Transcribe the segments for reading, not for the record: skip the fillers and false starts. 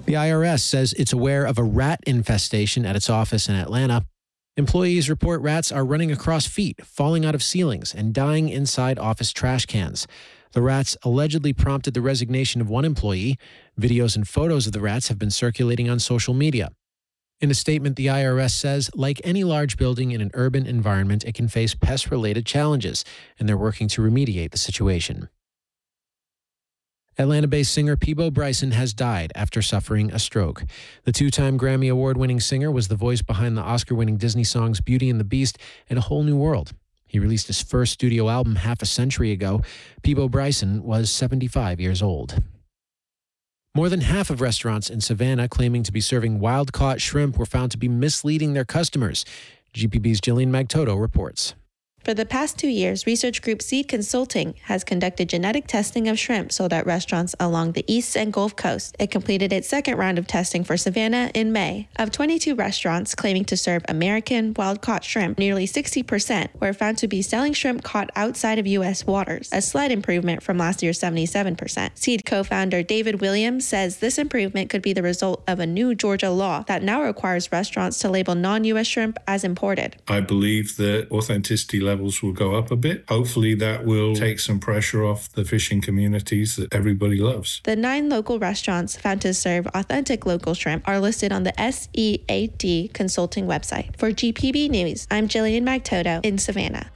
The IRS says it's aware of a rat infestation at its office in Atlanta. Employees report rats are running across feet, falling out of ceilings, and dying inside office trash cans. The rats allegedly prompted the resignation of one employee. Videos and photos of the rats have been circulating on social media. In a statement, the IRS says, like any large building in an urban environment, it can face pest-related challenges, and they're working to remediate the situation. Atlanta-based singer Peabo Bryson has died after suffering a stroke. The two-time Grammy Award-winning singer was the voice behind the Oscar-winning Disney songs Beauty and the Beast and A Whole New World. He released his first studio album half a century ago. Peabo Bryson was 75 years old. More than half of restaurants in Savannah claiming to be serving wild-caught shrimp were found to be misleading their customers. GPB's Jillian Magtoto reports. For the past 2 years, research group Seed Consulting has conducted genetic testing of shrimp sold at restaurants along the East and Gulf Coast. It completed its second round of testing for Savannah in May. Of 22 restaurants claiming to serve American wild-caught shrimp, nearly 60% were found to be selling shrimp caught outside of U.S. waters, a slight improvement from last year's 77%. Seed co-founder David Williams says this improvement could be the result of a new Georgia law that now requires restaurants to label non-U.S. shrimp as imported. I believe that authenticity levels will go up a bit. Hopefully that will take some pressure off the fishing communities that everybody loves. The 9 local restaurants found to serve authentic local shrimp are listed on the SEAD Consulting website. For GPB News, I'm Jillian Magtoto in Savannah.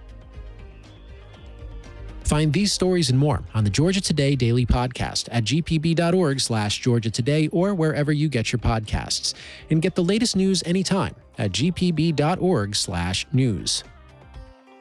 Find these stories and more on the Georgia Today Daily Podcast at gpb.org/Georgia Today or wherever you get your podcasts. And get the latest news anytime at gpb.org/news.